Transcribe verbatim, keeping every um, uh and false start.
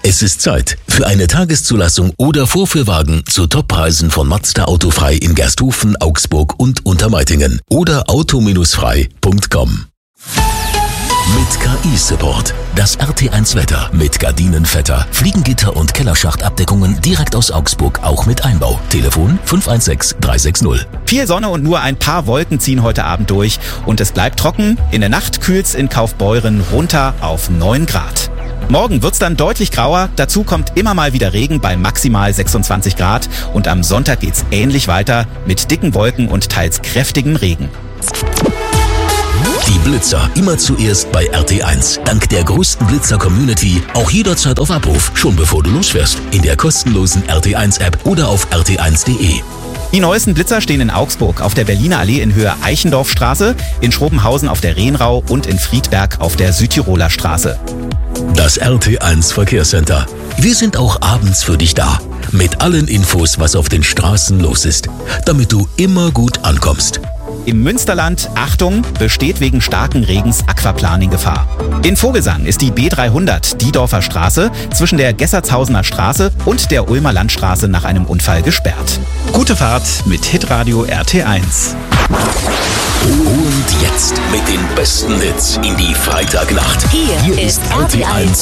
Es ist Zeit für eine Tageszulassung oder Vorführwagen zu Toppreisen von Mazda Autofrei in Gersthofen, Augsburg und Untermeitingen oder auto frei punkt com. Mit K I-Support. Das R T eins Wetter mit Gardinenvetter, Fliegengitter und Kellerschachtabdeckungen direkt aus Augsburg, auch mit Einbau. Telefon fünf eins sechs drei sechs null. Viel Sonne und nur ein paar Wolken ziehen heute Abend durch und es bleibt trocken. In der Nacht kühlt's in Kaufbeuren runter auf neun Grad. Morgen wird's dann deutlich grauer, dazu kommt immer mal wieder Regen bei maximal sechsundzwanzig Grad und am Sonntag geht's ähnlich weiter mit dicken Wolken und teils kräftigem Regen. Die Blitzer immer zuerst bei R T eins. Dank der größten Blitzer-Community auch jederzeit auf Abruf, schon bevor du losfährst. In der kostenlosen R T eins App oder auf r t eins punkt de. Die neuesten Blitzer stehen in Augsburg auf der Berliner Allee in Höhe Eichendorffstraße, in Schrobenhausen auf der Rhenrau und in Friedberg auf der Südtiroler Straße. Das R T eins Verkehrscenter. Wir sind auch abends für dich da. Mit allen Infos, was auf den Straßen los ist. Damit du immer gut ankommst. Im Münsterland, Achtung, besteht wegen starken Regens Aquaplaning-Gefahr. In Vogelsang ist die B dreihundert Diedorfer Straße zwischen der Gessertshausener Straße und der Ulmer Landstraße nach einem Unfall gesperrt. Gute Fahrt mit Hitradio R T eins. Und jetzt mit den besten Hits in die Freitagnacht. Hier, Hier ist R T eins